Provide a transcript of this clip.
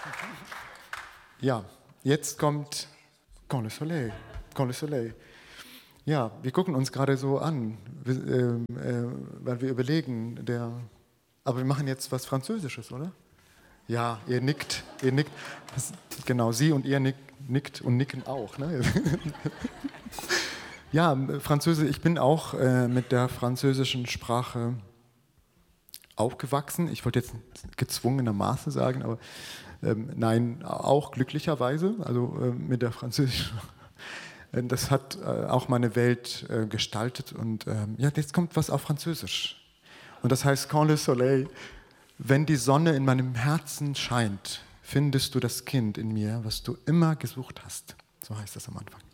Ja, jetzt kommt Quand le soleil, quand le soleil. Ja, wir gucken uns gerade so an, weil wir überlegen, aber wir machen jetzt was Französisches, oder? Ja, ihr nickt. Genau, Sie und ihr nickt und nicken auch. Ne? Ja, Französisch, ich bin auch mit der französischen Sprache aufgewachsen. Ich wollte jetzt gezwungenermaßen sagen, aber nein, auch glücklicherweise, also mit der französischen. Das hat auch meine Welt gestaltet und ja, jetzt kommt was auf Französisch. Und das heißt Quand le soleil, wenn die Sonne in meinem Herzen scheint, findest du das Kind in mir, was du immer gesucht hast. So heißt das am Anfang.